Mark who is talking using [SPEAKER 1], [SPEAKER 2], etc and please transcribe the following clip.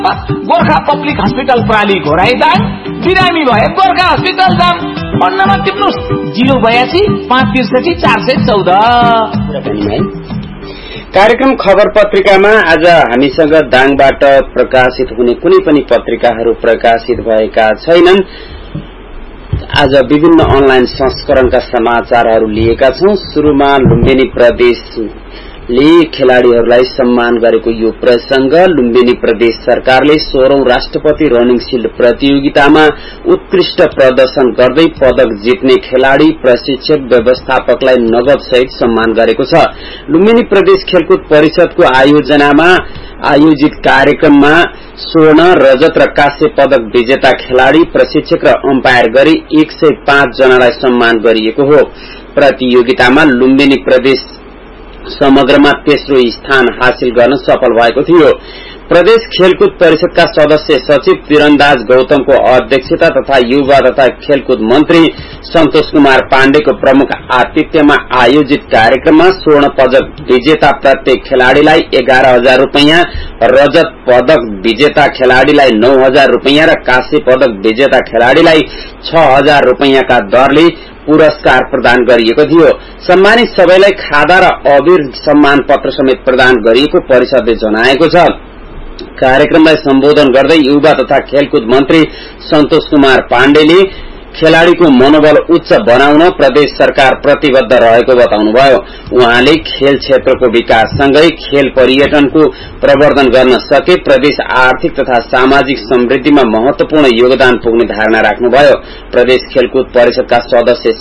[SPEAKER 1] Gorkha public hospital प्राली घोराइदाङ बिरामी भए Gorkha hospital जाम भन्नमा टिप्नुस् 082 563 414।
[SPEAKER 2] कार्यक्रम खबर पत्रिकामा आज हामीसँग दाङबाट प्रकाशित हुने कुनै पनि पत्रिकाहरू प्रकाशित भएका छैनन्। आज विभिन्न अनलाइन संस्करणका समाचारहरू लिएका छौं। सुरुमा लुम्बिनी प्रदेशले खेलाड़ीहरूलाई सम्मान गरेको यो प्रसंग। लुम्बिनी प्रदेश सरकारले 16औं राष्ट्रपति रनिङ शील्ड प्रतियोगितामा उत्कृष्ट प्रदर्शन गर्दै पदक जित्ने खेलाड़ी, प्रशिक्षक, व्यवस्थापकलाई नगद सहित सम्मान गरेको छ। लुम्बिनी प्रदेश खेलकुद परिषदको आयोजनामा आयोजित कार्यक्रममा स्वर्ण, रजत र कांस्य पदक विजेता खेलाड़ी, प्रशिक्षक र अम्पायर गरी 105 जनालाई सम्मान गरिएको हो। प्रतियोगितामा लुम्बिनी प्रदेश समग्रमा तेस्रो स्थान हासिल गर्न सफल भएको थियो। प्रदेश खेलकुद परिषदका सदस्य सचिव तीरन्दाज गौतमको अध्यक्षता तथा युवा तथा खेलकुद मन्त्री सन्तोष कुमार पाण्डेको प्रमुख आतिथ्यमा आयोजित कार्यक्रममा स्वर्ण पदक विजेता प्रत्येक खेलाड़ीलाई 11,000 रूपैयाँ, रजत पदक विजेता खेलाड़ीलाई 9,000 रूपैयाँ र कांस्य पदक विजेता खेलाड़ीलाई 6,000 रूपैयाँका दरले पुरस्कार प्रदान गरिएको थियो। सम्मानित सबैलाई खादा र अबीर सम्मान पत्र समेत प्रदान गरिएको परिषदले जनाएको छ। कार्यक्रमलाई सम्बोधन गर्दै युवा तथा खेलकुद मन्त्री सन्तोष कुमार पाण्डेले खेलाड़ीको मनोबल उच्च बनाउन प्रदेश सरकार प्रतिबद्ध रहेको बताउनुभयो। उहाँले खेल क्षेत्रको विकाससँगै खेल पर्यटनको प्रवर्धन गर्न सके प्रदेश आर्थिक तथा सामाजिक समृद्धिमा महत्वपूर्ण योगदान पुग्ने धारणा राख्नुभयो। प्रदेश खेलकुद परिषदका सदस्य